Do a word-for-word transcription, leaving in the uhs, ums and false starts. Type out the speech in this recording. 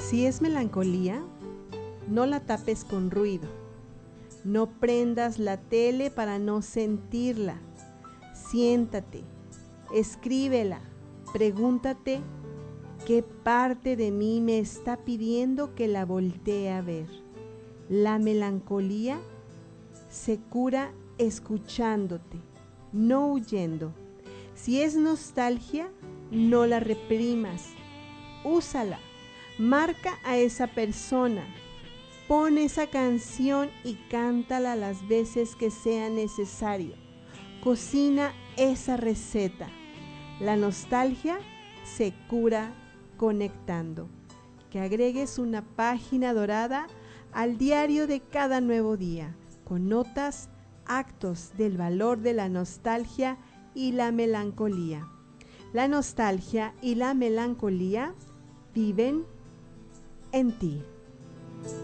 Si es melancolía, no la tapes con ruido. No prendas la tele para no sentirla. Siéntate, escríbela, pregúntate qué parte de mí me está pidiendo que la voltee a ver. La melancolía se cura escuchándote, no huyendo. Si es nostalgia, no la reprimas, úsala, marca a esa persona, pon esa canción y cántala las veces que sea necesario. Cocina esa receta. La nostalgia se cura conectando. Que agregues una página dorada al diario de cada nuevo día, con notas, actos del valor de la nostalgia y la melancolía. La nostalgia y la melancolía viven en ti.